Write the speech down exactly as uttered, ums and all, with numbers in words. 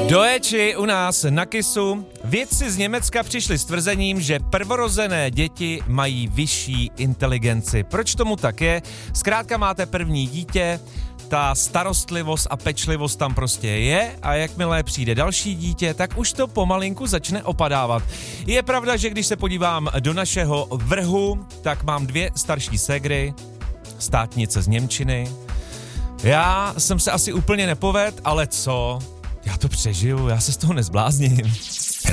Do Éči u nás na Kissu vědci z Německa přišli s tvrzením, že prvorozené děti mají vyšší inteligenci. Proč tomu tak je? Zkrátka máte první dítě, ta starostlivost a pečlivost tam prostě je a jakmile přijde další dítě, tak už to pomalinku začne opadávat. Je pravda, že když se podívám do našeho vrhu, tak mám dvě starší ségry, státnice z němčiny. Já jsem se asi úplně nepovedl, ale co? Já to přežiju, já se z toho nezblázním.